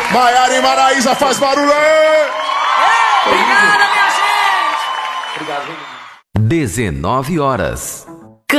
Maiara e Maraísa, faz barulho aí! Obrigada, minha gente! Obrigado, 19 horas.